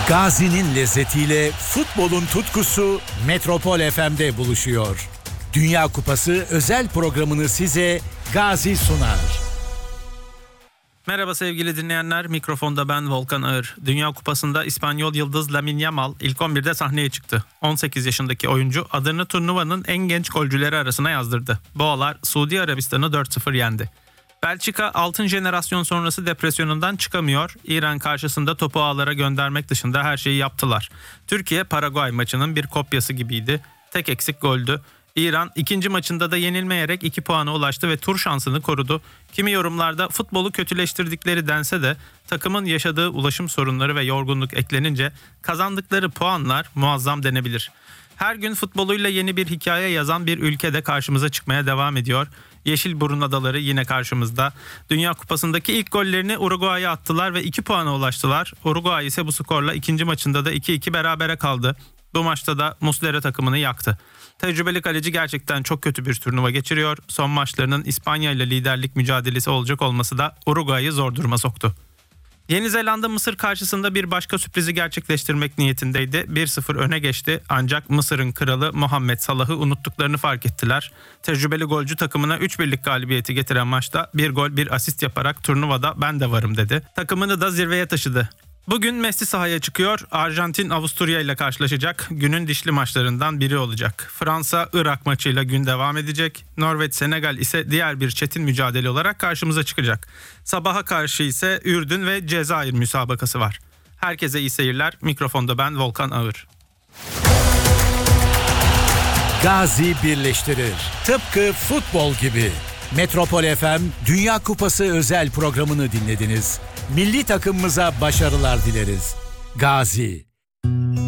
Gazi'nin lezzetiyle futbolun tutkusu Metropol FM'de buluşuyor. Dünya Kupası özel programını size Gazi sunar. Merhaba sevgili dinleyenler, mikrofonda ben Volkan Ağır. Dünya Kupası'nda İspanyol yıldız Lamine Yamal ilk 11'de sahneye çıktı. 18 yaşındaki oyuncu adını turnuvanın en genç golcüleri arasına yazdırdı. Boğalar Suudi Arabistan'ı 4-0 yendi. Belçika altın jenerasyon sonrası depresyonundan çıkamıyor. İran karşısında topu ağlara göndermek dışında her şeyi yaptılar. Türkiye Paraguay maçının bir kopyası gibiydi. Tek eksik goldü. İran ikinci maçında da yenilmeyerek 2 puana ulaştı ve tur şansını korudu. Kimi yorumlarda futbolu kötüleştirdikleri dense de takımın yaşadığı ulaşım sorunları ve yorgunluk eklenince kazandıkları puanlar muazzam denebilir. Her gün futboluyla yeni bir hikaye yazan bir ülke de karşımıza çıkmaya devam ediyor. Yeşilburun Adaları yine karşımızda. Dünya Kupası'ndaki ilk gollerini Uruguay'a attılar ve 2 puana ulaştılar. Uruguay ise bu skorla ikinci maçında da 2-2 berabere kaldı. Bu maçta da Muslera takımını yaktı. Tecrübeli kaleci gerçekten çok kötü bir turnuva geçiriyor. Son maçlarının İspanya ile liderlik mücadelesi olacak olması da Uruguay'ı zor duruma soktu. Yeni Zelanda Mısır karşısında bir başka sürprizi gerçekleştirmek niyetindeydi. 1-0 öne geçti ancak Mısır'ın kralı Muhammed Salah'ı unuttuklarını fark ettiler. Tecrübeli golcü takımına 3-1'lik galibiyeti getiren maçta bir gol bir asist yaparak turnuvada ben de varım dedi. Takımını da zirveye taşıdı. Bugün Messi sahaya çıkıyor. Arjantin Avusturya ile karşılaşacak. Günün dişli maçlarından biri olacak. Fransa-Irak maçıyla gün devam edecek. Norveç-Senegal ise diğer bir çetin mücadele olarak karşımıza çıkacak. Sabaha karşı ise Ürdün ve Cezayir müsabakası var. Herkese iyi seyirler. Mikrofonda ben Volkan Ağır. Gazi birleştirir. Tıpkı futbol gibi. Metropol FM Dünya Kupası özel programını dinlediniz. Milli takımımıza başarılar dileriz. Gazi.